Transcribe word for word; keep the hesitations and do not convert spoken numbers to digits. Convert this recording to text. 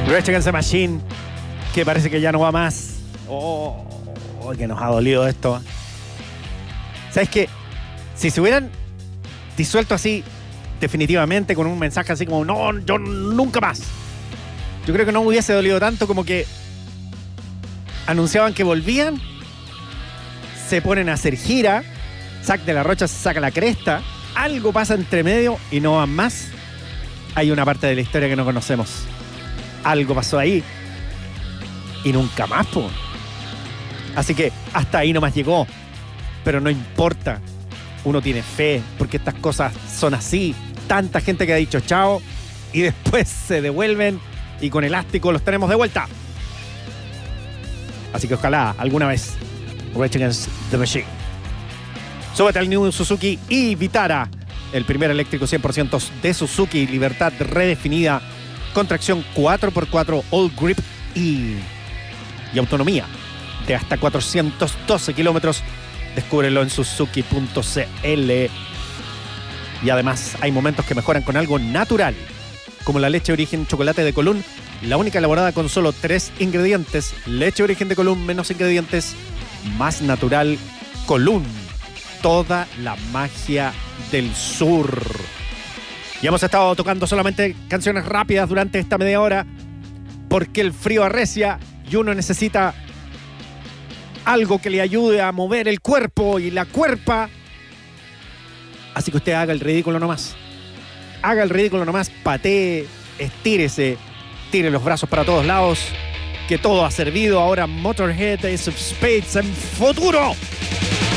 Rage Against the Machine, que parece que ya no va más. Oh, oh, que nos ha dolido esto. ¿Sabes qué? Si se hubieran disuelto así definitivamente, con un mensaje así como no, yo nunca más, yo creo que no me hubiese dolido tanto. Como que anunciaban que volvían, se ponen a hacer gira, Zack de la Rocha se saca la cresta, algo pasa entre medio y no van más. Hay una parte de la historia que no conocemos. Algo pasó ahí y nunca más, po. Así que hasta ahí nomás llegó. Pero no importa. Uno tiene fe, porque estas cosas son así. Tanta gente que ha dicho chao y después se devuelven y con elástico los tenemos de vuelta. Así que ojalá alguna vez Rage Against the Machine. Súbete al New Suzuki e-Vitara, el primer eléctrico cien por ciento de Suzuki, libertad redefinida, con tracción cuatro por cuatro, all grip y, y autonomía de hasta cuatrocientos doce kilómetros. Descúbrelo en suzuki punto c l. Y además hay momentos que mejoran con algo natural, como la leche origen chocolate de Colún, la única elaborada con solo tres ingredientes. Leche origen de Colún, menos ingredientes, más natural. Colún, toda la magia del sur. Y hemos estado tocando solamente canciones rápidas durante esta media hora, porque el frío arrecia y uno necesita algo que le ayude a mover el cuerpo y la cuerpa. Así que usted haga el ridículo nomás. Haga el ridículo nomás, patee, estírese, tire los brazos para todos lados, que todo ha servido. Ahora Motorhead, Ace of Spades en futuro.